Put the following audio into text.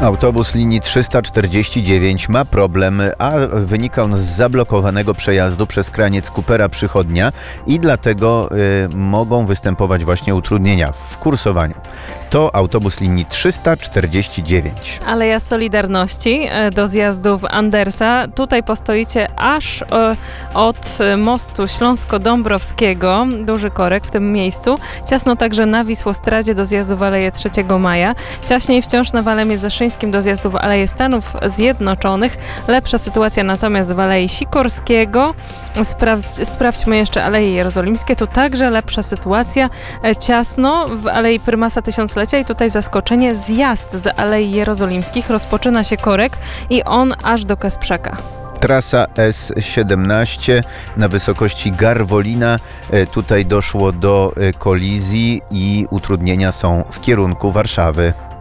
Autobus linii 349 ma problem, a wynika on z zablokowanego przejazdu przez Kraniec Kupera Przychodnia i dlatego mogą występować właśnie utrudnienia w kursowaniu. To autobus linii 349. Aleja Solidarności do zjazdów Andersa. Tutaj postoicie aż od mostu Śląsko-Dąbrowskiego. Duży korek w tym miejscu. Ciasno także na Wisłostradzie do zjazdu w Aleję 3 Maja. Ciaśniej wciąż na Wale Międzyszyńskim do zjazdu w Aleję Stanów Zjednoczonych. Lepsza sytuacja natomiast w Alei Sikorskiego. Sprawdźmy jeszcze Aleje Jerozolimskie. Tu także lepsza sytuacja. Ciasno w Alei Prymasa Tysiąclecia i tutaj zaskoczenie. Zjazd z Alei Jerozolimskich. Rozpoczyna się korek i on aż do Kasprzaka. Trasa S17 na wysokości Garwolina. Tutaj doszło do kolizji i utrudnienia są w kierunku Warszawy.